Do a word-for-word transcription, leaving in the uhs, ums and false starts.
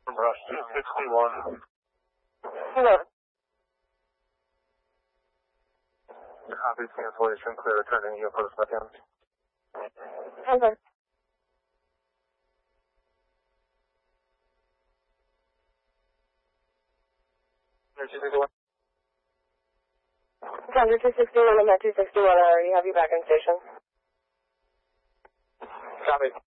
Rush two sixty-one. Hello. Copy cancellation, clear returning U F O second. Okay. two sixty-one. Thunder two sixty-one, I'm at two sixty-one, I already have you back in station. Copy.